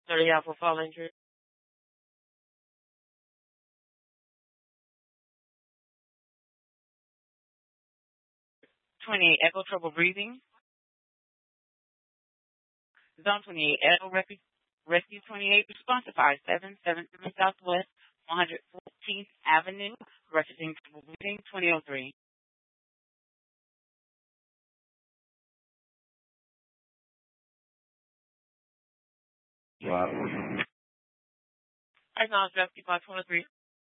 30 out for fall injury. 28 Echo, trouble breathing. Zone 28 Echo, Rescue 28, response to 5773 Southwest 114th Avenue, referencing trouble breathing 2003. Wow. Acknowledge rescue 523.